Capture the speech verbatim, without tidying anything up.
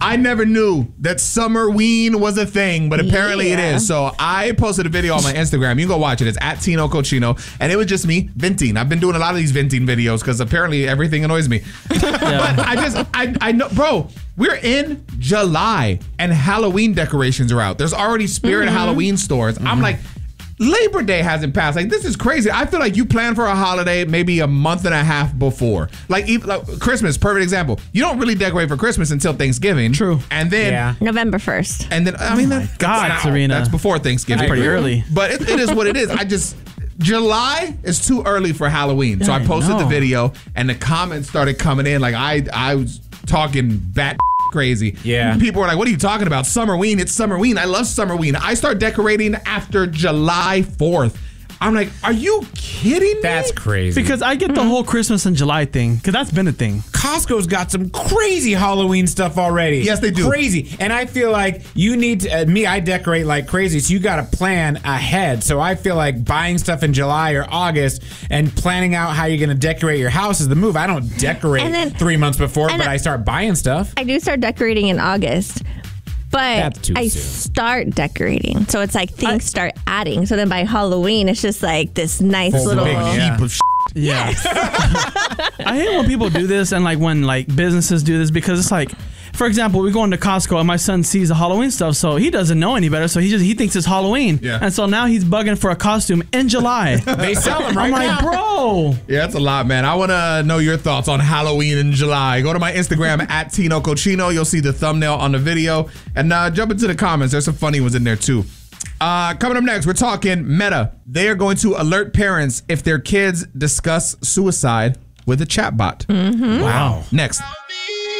I never knew that Summerween was a thing, but apparently Yeah. it is. So I posted a video on my Instagram. You can go watch it. It's at Tino Cochino. And it was just me venting. I've been doing a lot of these venting videos because apparently everything annoys me. But I just, I, I know, bro, we're in July and Halloween decorations are out. There's already Spirit Mm-hmm. Halloween stores. I'm like, Labor Day hasn't passed. Like, this is crazy. I feel like you plan for a holiday maybe a month and a half before. Like, even, like Christmas, perfect example. You don't really decorate for Christmas until Thanksgiving. True. And then, Yeah. November first. and then, I mean, that, God, that's, Serena. that's before Thanksgiving. Pretty early. But it, it is what it is. I just, July is too early for Halloween. So Yeah, I I posted the know. video and the comments started coming in. Like, I, I was talking bat crazy. Yeah. People were like, what are you talking about? Summerween. It's Summerween. I love Summerween. I start decorating after July fourth. I'm like, are you kidding me? That's crazy. Because I get the whole Christmas in July thing, because that's been a thing. Costco's got some crazy Halloween stuff already. Yes, they do. Crazy. And I feel like you need to, uh, me, I decorate like crazy, so you got to plan ahead. So I feel like buying stuff in July or August and planning out how you're going to decorate your house is the move. I don't decorate And then- three months before, and but I- I start buying stuff. I do start decorating in August, but That's too I soon. start decorating. So it's like things start adding. So then by Halloween, it's just like this nice Full little. big Heap of Yeah. I hate when people do this and like when like businesses do this because it's like, for example, we go into Costco and my son sees the Halloween stuff, so he doesn't know any better, so he just he thinks it's Halloween. Yeah. And so now he's bugging for a costume in July. They sell them right I'm like, now. bro. Yeah, that's a lot, man. I want to know your thoughts on Halloween in July. Go to my Instagram at Tino Cochino. You'll see the thumbnail on the video. And uh, jump into the comments. There's some funny ones in there, too. Uh, coming up next, we're talking Meta. They are going to alert parents if their kids discuss suicide with a chatbot. Wow. Next.